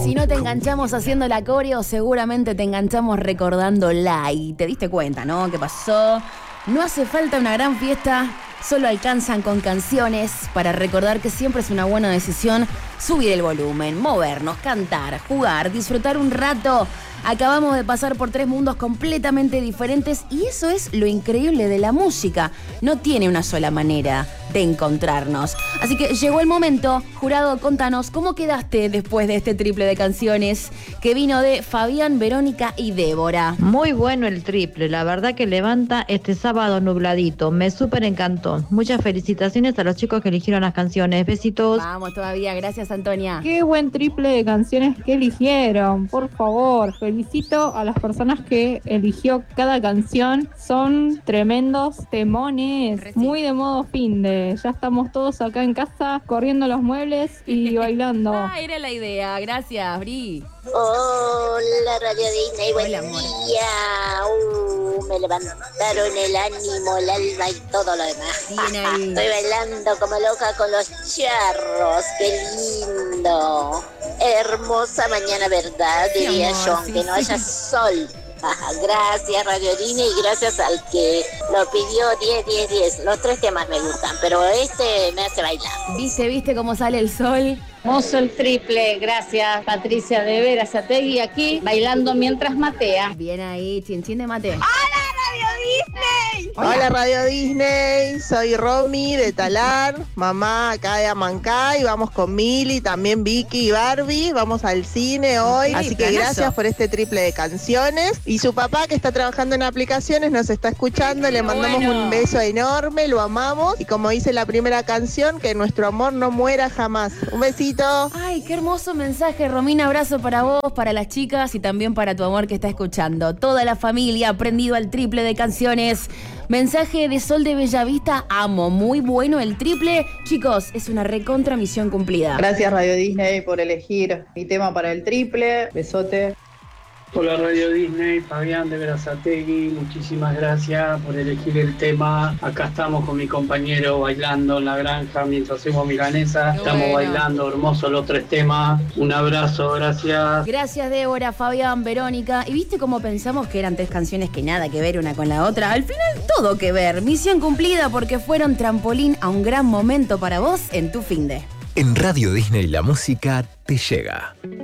Si no te enganchamos haciendo la coreo, seguramente te enganchamos recordándola. Y te diste cuenta, ¿no? ¿Qué pasó? No hace falta una gran fiesta, solo alcanzan con canciones para recordar que siempre es una buena decisión subir el volumen, movernos, cantar, jugar, disfrutar un rato. Acabamos de pasar por 3 mundos completamente diferentes y eso es lo increíble de la música. No tiene una sola manera de encontrarnos. Así que llegó el momento. Jurado, contanos, ¿cómo quedaste después de este triple de canciones que vino de Fabián, Verónica y Débora? Muy bueno el triple, la verdad que levanta este sábado nubladito, me súper encantó. Muchas felicitaciones a los chicos que eligieron las canciones, besitos. Vamos todavía, gracias Antonia. Qué buen triple de canciones que eligieron, por favor. Felicito a las personas que eligió cada canción. Son tremendos temones, muy de modo fin de. Ya estamos todos acá en casa corriendo los muebles y bailando. Era la idea, gracias, Bri. Hola Radio Disney, buen Hola, amor. día. Me levantaron el ánimo, el alma y todo lo demás. Bien ahí. Estoy bailando como loca con los charros, qué lindo. Hermosa mañana, ¿verdad? Sí, Diría amor, yo, sí, aunque no sí. haya sol. Gracias Radio Disney y gracias al que lo pidió 10. Los 3 temas me gustan, pero este me hace bailar. ¿Viste cómo sale el sol? Hermoso el triple, gracias Patricia de Verazategui aquí bailando mientras matea. Bien ahí, chin de mate. Hola Radio Disney, soy Romy de Talar, mamá acá de Amancay, vamos con Mili, también Vicky y Barbie, vamos al cine hoy, Ok, así que planazo. gracias por este triple de canciones. Y su papá que está trabajando en aplicaciones nos está escuchando, le mandamos un beso enorme, lo amamos y como dice la primera canción, que nuestro amor no muera jamás. Un besito. Ay, qué hermoso mensaje, Romina. Abrazo para vos, para las chicas y también para tu amor que está escuchando. Toda la familia ha aprendido al triple de canciones. Mensaje de Sol de Bellavista, amo, muy bueno el triple. Chicos, es una recontra misión cumplida. Gracias Radio Disney por elegir mi tema para el triple. Besote. Hola Radio Disney, Fabián de Verazategui, muchísimas gracias por elegir el tema. Acá estamos con mi compañero bailando en la granja mientras hacemos milanesa. Qué Estamos bueno. bailando, hermosos los 3 temas. Un abrazo, gracias. Gracias Débora, Fabián, Verónica. ¿Y viste cómo pensamos que eran 3 canciones que nada que ver una con la otra? Al final todo que ver. Misión cumplida porque fueron trampolín a un gran momento para vos en tu finde. En Radio Disney la música te llega.